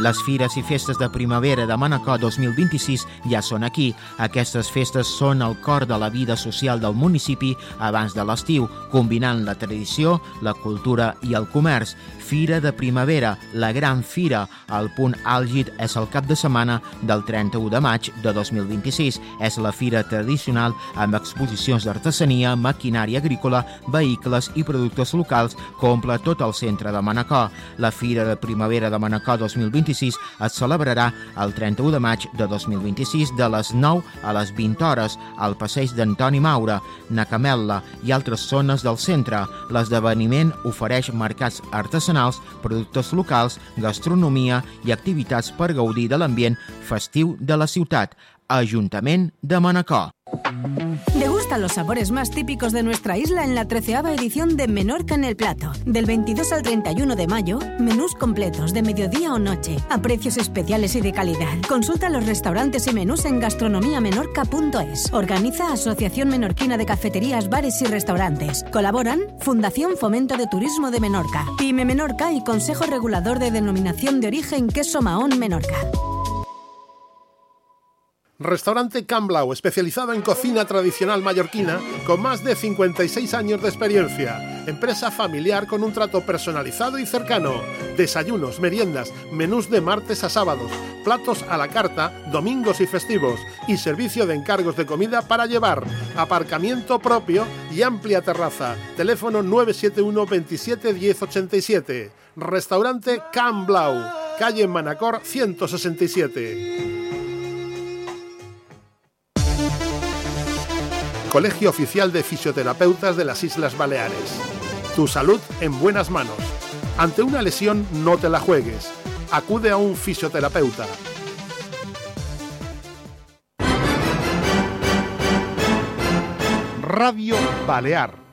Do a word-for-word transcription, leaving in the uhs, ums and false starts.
Les fires i festes de primavera de Manacor dos mil vint-i-sis ja són aquí. Aquestes festes són el cor de la vida social del municipi abans de l'estiu, combinant la tradició, la cultura i el comerç. Fira de primavera, la gran fira. El punt àlgid és el cap de setmana del trenta-u de maig de dos mil vint-i-sis. És la fira tradicional amb exposicions d'artesania, maquinària agrícola, vehicles i productes locals que omple tot el centre de Manacor. La Fira de Primavera de Manacor dos mil vint-i-sis es celebrarà el trenta-u de maig de dos mil vint-i-sis de les nou a les vint hores al passeig d'Antoni Maura, Nacamel·la i altres zones del centre. L'esdeveniment ofereix mercats artesanals, productes locals, gastronomia i activitats per gaudir de l'ambient festiu de la ciutat. Ajuntament de Manacor. Degusta los sabores más típicos de nuestra isla en la treceava edición de Menorca en el Plato. Del veintidós al treinta y uno de mayo, menús completos de mediodía o noche, a precios especiales y de calidad. Consulta los restaurantes y menús en gastronomia menorca punto es. Organiza Asociación Menorquina de Cafeterías, Bares y Restaurantes. Colaboran Fundación Fomento de Turismo de Menorca, Pyme Menorca y Consejo Regulador de Denominación de Origen Queso Mahón Menorca. Restaurante Can Blau, especializado en cocina tradicional mallorquina, con más de cincuenta y seis años de experiencia. Empresa familiar con un trato personalizado y cercano. Desayunos, meriendas, menús de martes a sábados, platos a la carta, domingos y festivos, y servicio de encargos de comida para llevar, aparcamiento propio y amplia terraza. Teléfono nueve siete uno veintisiete diez ochenta y siete. Restaurante Can Blau, calle Manacor ciento sesenta y siete. Colegio Oficial de Fisioterapeutas de las Islas Baleares. Tu salud en buenas manos. Ante una lesión no te la juegues. Acude a un fisioterapeuta. Radio Balear.